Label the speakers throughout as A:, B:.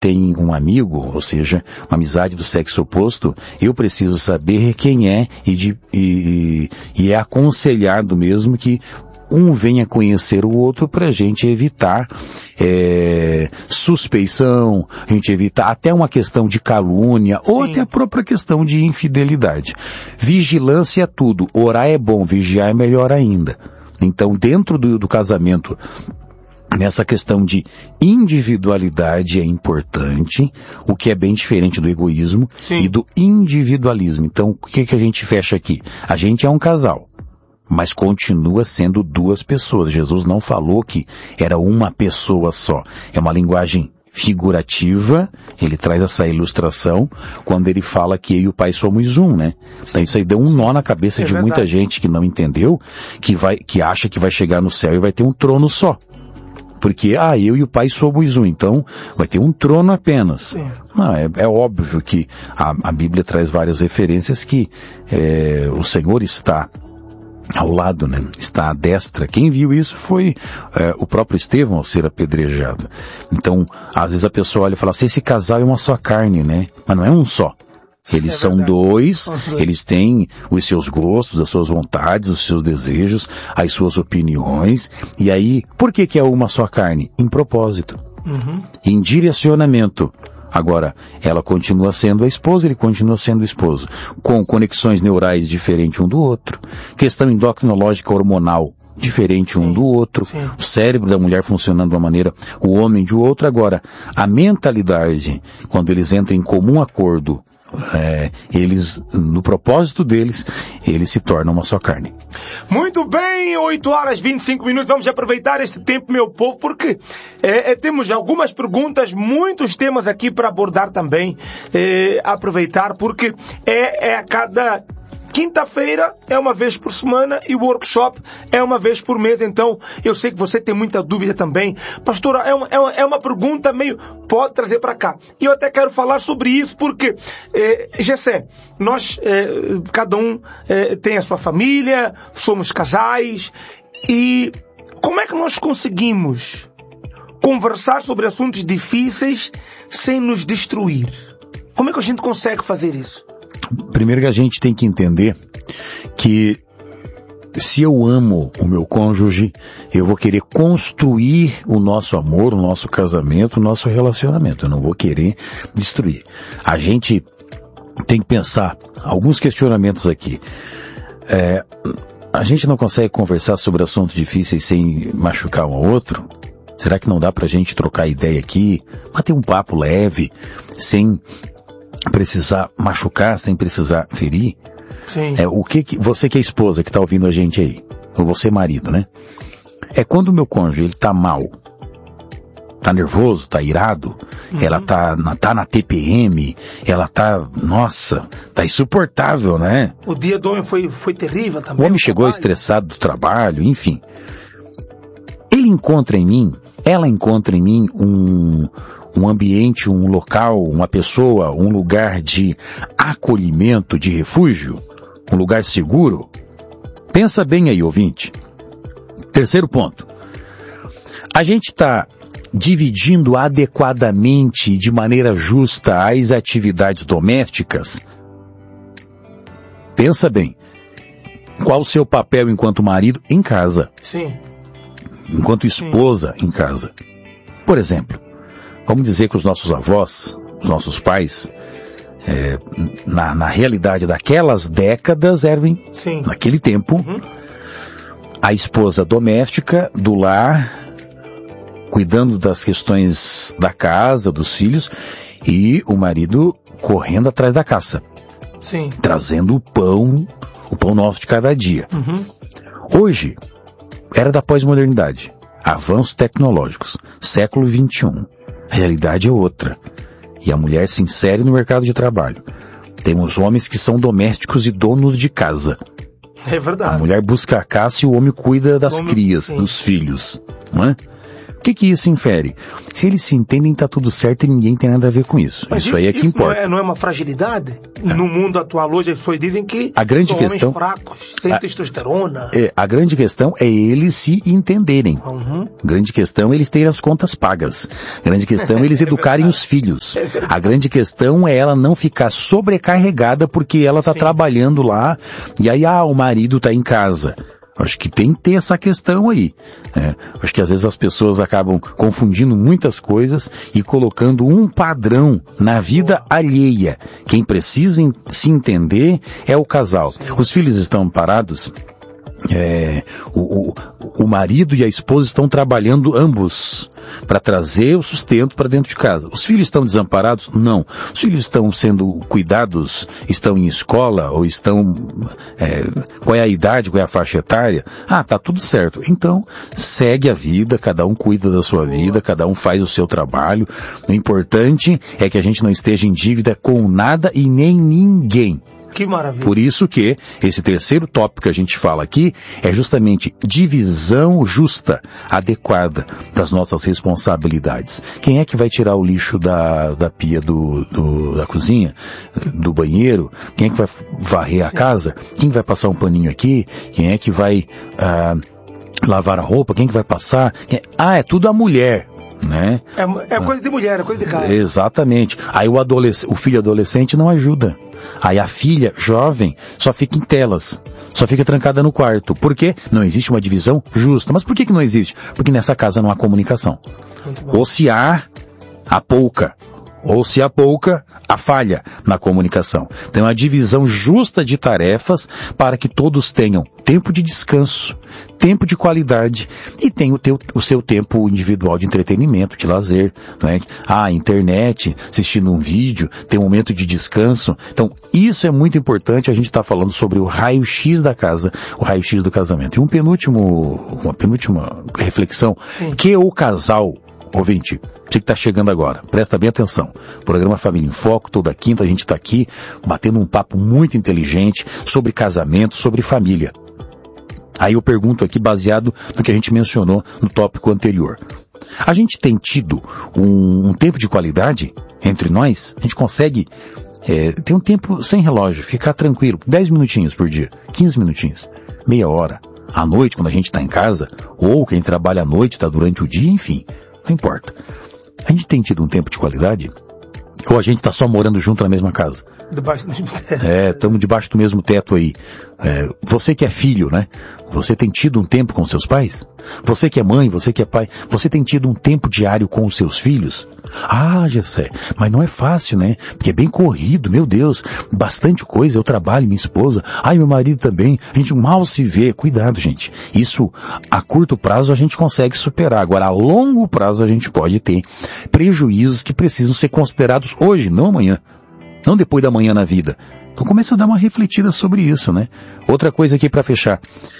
A: tem um amigo, ou seja, uma amizade do sexo oposto, eu preciso saber quem é e é aconselhado mesmo que um venha conhecer o outro para a gente evitar suspeição, a gente evitar até uma questão de calúnia, sim, ou até a própria questão de infidelidade. Vigilância é tudo, orar é bom, vigiar é melhor ainda. Então, dentro do casamento, nessa questão de individualidade é importante, o que é bem diferente do egoísmo, sim, e do individualismo. Então, o que a gente fecha aqui? A gente é um casal, mas continua sendo duas pessoas. Jesus não falou que era uma pessoa só. É uma linguagem figurativa, ele traz essa ilustração quando ele fala que eu e o Pai somos um, né? Então isso aí deu um nó na cabeça de muita gente que não entendeu, que acha que vai chegar no céu e vai ter um trono só. Porque, eu e o Pai somos um, então vai ter um trono apenas. Não, é óbvio que a Bíblia traz várias referências que o Senhor está ao lado, né? Está à destra. Quem viu isso foi o próprio Estevão ao ser apedrejado. Então, às vezes a pessoa olha e fala assim, esse casal é uma só carne, né? Mas não é um só. Eles são dois, eles têm os seus gostos, as suas vontades, os seus desejos, as suas opiniões. E aí, por que é uma só carne? Em propósito. Em direcionamento. Agora, ela continua sendo a esposa, ele continua sendo o esposo, com conexões neurais diferentes um do outro, questão endocrinológica hormonal diferente um do outro, o cérebro da mulher funcionando de uma maneira, o homem de outra. Agora, a mentalidade, quando eles entram em comum acordo, eles, no propósito deles, eles se tornam uma só carne.
B: Muito bem, 8h25, vamos aproveitar este tempo, meu povo, porque temos algumas perguntas, muitos temas aqui para abordar também, aproveitar, porque a cada quinta-feira é uma vez por semana e o workshop é uma vez por mês. Então, eu sei que você tem muita dúvida também. Pastora, é uma pergunta meio... Pode trazer para cá. E eu até quero falar sobre isso porque, Gessé, nós, cada um tem a sua família, somos casais. E como é que nós conseguimos conversar sobre assuntos difíceis sem nos destruir? Como é que a gente consegue fazer isso?
A: Primeiro que a gente tem que entender que se eu amo o meu cônjuge, eu vou querer construir o nosso amor, o nosso casamento, o nosso relacionamento. Eu não vou querer destruir. A gente tem que pensar alguns questionamentos aqui. A gente não consegue conversar sobre assuntos difíceis sem machucar um ao outro? Será que não dá pra gente trocar ideia aqui, bater um papo leve, sem precisar machucar, sem precisar ferir?
B: Sim.
A: Você que é esposa, que está ouvindo a gente aí, ou você marido, né? Quando o meu cônjuge, ele tá mal, tá nervoso, tá irado, ela tá na TPM, ela tá insuportável, né?
B: O dia do homem foi terrível também.
A: O homem chegou estressado do trabalho, enfim. Ela encontra em mim um ambiente, um local, uma pessoa, um lugar de acolhimento, de refúgio, um lugar seguro. Pensa bem aí, ouvinte. Terceiro ponto. A gente está dividindo adequadamente, de maneira justa, as atividades domésticas? Pensa bem. Qual o seu papel enquanto marido em casa?
B: Sim.
A: Enquanto esposa em casa? Por exemplo, vamos dizer que os nossos avós, os nossos pais, na realidade daquelas décadas, eram, naquele tempo, a esposa doméstica do lar, cuidando das questões da casa, dos filhos, e o marido correndo atrás da caça.
B: Sim.
A: Trazendo o pão nosso de cada dia. Hoje, era da pós-modernidade, avanços tecnológicos, século XXI. A realidade é outra. E a mulher se insere no mercado de trabalho. Temos homens que são domésticos e donos de casa.
B: É verdade.
A: A mulher busca a caça e o homem cuida das crias, dos filhos. Não é? O que isso infere? Se eles se entendem, tá tudo certo e ninguém tem nada a ver com isso.
B: Mas
A: isso aí é que importa.
B: Não é uma fragilidade? No mundo atual hoje as pessoas dizem que
A: a grande
B: são
A: questão,
B: homens fracos, sem testosterona.
A: A grande questão é eles se entenderem. A grande questão é eles terem as contas pagas. A grande questão é eles educarem os filhos. A grande questão é ela não ficar sobrecarregada porque ela está trabalhando lá e aí o marido está em casa. Acho que tem que ter essa questão aí. Acho que às vezes as pessoas acabam confundindo muitas coisas e colocando um padrão na vida alheia. Quem precisa se entender é o casal. Os filhos estão parados. O marido e a esposa estão trabalhando ambos para trazer o sustento para dentro de casa. Os filhos estão desamparados? Não. Os filhos estão sendo cuidados, estão em escola ou estão... qual é a idade, qual é a faixa etária? Tá tudo certo. Então, segue a vida, cada um cuida da sua vida, cada um faz o seu trabalho. O importante é que a gente não esteja em dívida com nada e nem ninguém.
B: Que maravilha.
A: Por isso que esse terceiro tópico que a gente fala aqui é justamente divisão justa, adequada das nossas responsabilidades. Quem é que vai tirar o lixo da pia da cozinha, do banheiro? Quem é que vai varrer a casa? Quem vai passar um paninho aqui? Quem é que vai lavar a roupa? Quem é que vai passar? É tudo a mulher. Né?
B: É coisa de mulher, é coisa de cara.
A: Exatamente. Aí o filho adolescente não ajuda. Aí a filha jovem só fica em telas, só fica trancada no quarto. Por quê? Não existe uma divisão justa. Mas por que não existe? Porque nessa casa não há comunicação. Ou se há pouca. Ou se há pouca, a falha na comunicação. Então, a divisão justa de tarefas para que todos tenham tempo de descanso, tempo de qualidade e tenham o seu tempo individual de entretenimento, de lazer, né? Internet, assistindo um vídeo, ter um momento de descanso. Então, isso é muito importante. A gente está falando sobre o raio-x da casa, o raio-x do casamento. E uma penúltima reflexão, que o casal... Ouvinte, você que está chegando agora, presta bem atenção. Programa Família em Foco, toda quinta a gente está aqui batendo um papo muito inteligente sobre casamento, sobre família. Aí eu pergunto aqui, baseado no que a gente mencionou no tópico anterior. A gente tem tido um tempo de qualidade entre nós? A gente consegue ter um tempo sem relógio, ficar tranquilo, 10 minutinhos por dia, 15 minutinhos, meia hora, à noite quando a gente está em casa, ou quem trabalha à noite está durante o dia, enfim. Não importa. A gente tem tido um tempo de qualidade? Ou a gente está só morando junto na mesma casa?
B: Debaixo do mesmo teto.
A: Estamos debaixo do mesmo teto aí. Você que é filho, né? Você tem tido um tempo com seus pais? Você que é mãe, você que é pai, você tem tido um tempo diário com os seus filhos? Gessé, mas não é fácil, né? Porque é bem corrido, meu Deus, bastante coisa, eu trabalho, minha esposa, meu marido também, a gente mal se vê. Cuidado, gente. Isso, a curto prazo a gente consegue superar. Agora, a longo prazo a gente pode ter prejuízos que precisam ser considerados hoje, não amanhã. Não depois da manhã na vida. Então começa a dar uma refletida sobre isso, né? Outra coisa aqui para fechar.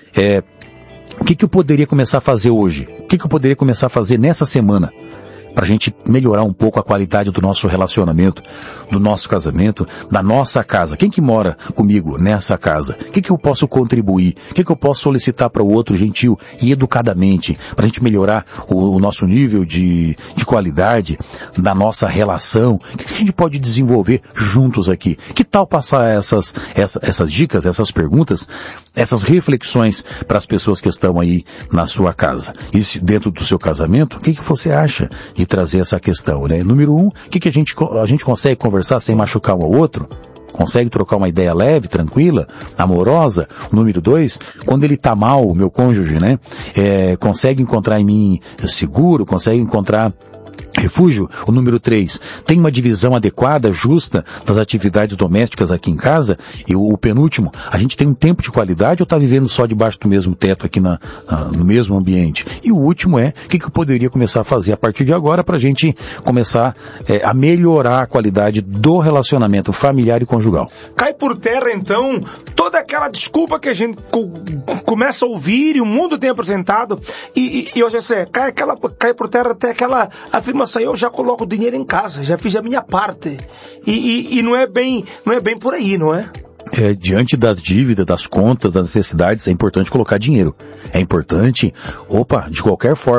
A: O que eu poderia começar a fazer hoje? O que eu poderia começar a fazer nessa semana? Para a gente melhorar um pouco a qualidade do nosso relacionamento, do nosso casamento, da nossa casa. Quem que mora comigo nessa casa? O que eu posso contribuir? O que eu posso solicitar para o outro gentil e educadamente? Para a gente melhorar o nosso nível de qualidade da nossa relação? O que a gente pode desenvolver juntos aqui? Que tal passar essas dicas, essas perguntas, essas reflexões para as pessoas que estão aí na sua casa? E dentro do seu casamento, o que você acha de trazer essa questão, né? Número 1, o que a gente consegue conversar sem machucar um ao outro? Consegue trocar uma ideia leve, tranquila, amorosa? Número 2, quando ele tá mal, o meu cônjuge, né? Consegue encontrar em mim seguro, consegue encontrar refúgio? O número 3, tem uma divisão adequada, justa, das atividades domésticas aqui em casa? E o penúltimo, a gente tem um tempo de qualidade ou está vivendo só debaixo do mesmo teto aqui no mesmo ambiente? E o último o que eu poderia começar a fazer a partir de agora para a gente começar a melhorar a qualidade do relacionamento familiar e conjugal?
B: Cai por terra, então, toda aquela desculpa que a gente começa a ouvir e o mundo tem apresentado e hoje cai por terra até aquela afirmação: eu já coloco o dinheiro em casa, já fiz a minha parte. E não é bem por aí, não é?
A: Diante das dívidas, das contas, das necessidades, é importante colocar dinheiro. É importante, de qualquer forma,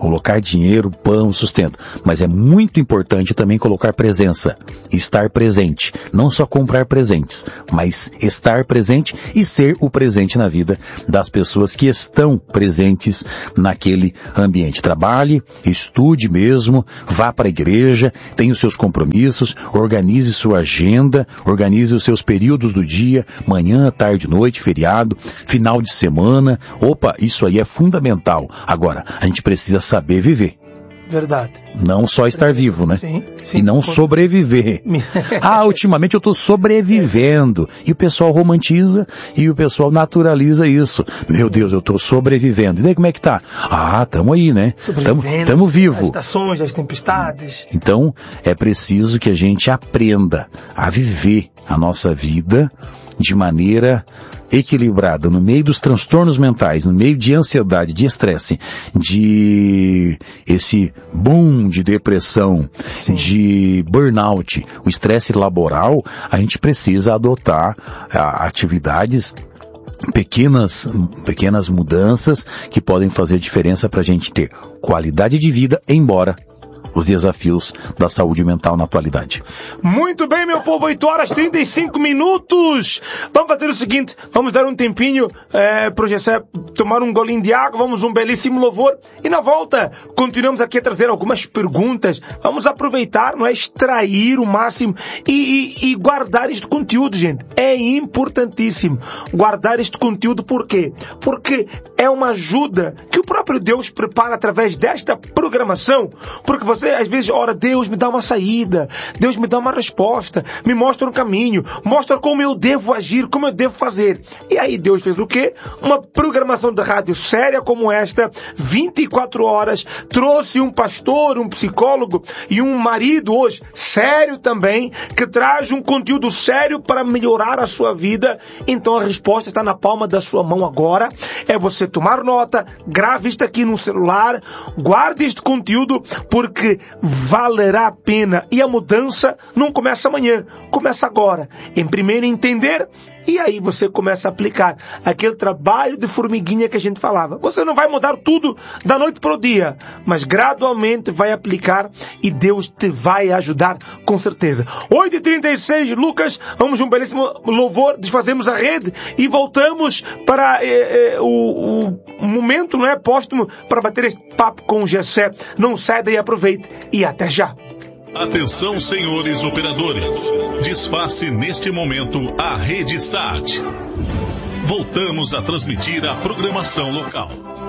A: colocar dinheiro, pão, sustento. Mas é muito importante também colocar presença, estar presente. Não só comprar presentes, mas estar presente e ser o presente na vida das pessoas que estão presentes naquele ambiente. Trabalhe, estude mesmo, vá para a igreja, tenha os seus compromissos, organize sua agenda, organize os seus períodos do dia, manhã, tarde, noite, feriado, final de semana. Opa, isso aí é fundamental. Agora, a gente precisa saber viver.
B: Verdade.
A: Não só estar vivo, né?
B: Sim.
A: E não sobreviver. Ultimamente eu estou sobrevivendo. E o pessoal romantiza e o pessoal naturaliza isso. Meu Deus, eu estou sobrevivendo. E daí como é que tá? Estamos aí, né? Estamos vivos.
B: As estações, as tempestades.
A: Então, é preciso que a gente aprenda a viver a nossa vida de maneira equilibrada, no meio dos transtornos mentais, no meio de ansiedade, de estresse, de esse boom de depressão, sim, de burnout, o estresse laboral. A gente precisa adotar atividades, pequenas mudanças que podem fazer diferença para a gente ter qualidade de vida, embora os desafios da saúde mental na atualidade.
B: Muito bem, meu povo, 8h35. Vamos fazer o seguinte, vamos dar um tempinho para o Gessé tomar um golinho de água, vamos um belíssimo louvor e na volta continuamos aqui a trazer algumas perguntas. Vamos aproveitar, não é, extrair o máximo e guardar este conteúdo, gente. É importantíssimo guardar este conteúdo. Por quê? Porque é uma ajuda que o próprio Deus prepara através desta programação, porque você às vezes ora, Deus me dá uma saída, Deus me dá uma resposta, me mostra um caminho, mostra como eu devo agir, como eu devo fazer. E aí Deus fez o quê? Uma programação de rádio séria como esta, 24 horas, trouxe um pastor, um psicólogo e um marido hoje, sério também, que traz um conteúdo sério para melhorar a sua vida. Então a resposta está na palma da sua mão agora. É você tomar nota, grave isto aqui no celular, guarde este conteúdo, porque valerá a pena. E a mudança não começa amanhã, começa agora. Em primeiro entender, e aí você começa a aplicar aquele trabalho de formiguinha que a gente falava. Você não vai mudar tudo da noite para o dia, mas gradualmente vai aplicar e Deus te vai ajudar com certeza. 8h36, Lucas, vamos um belíssimo louvor, desfazemos a rede e voltamos para o momento, não é, póstumo, para bater este papo com o Gessé. Não sai daí, aproveite e até já.
C: Atenção, senhores operadores. Desface neste momento a rede SAT. Voltamos a transmitir a programação local.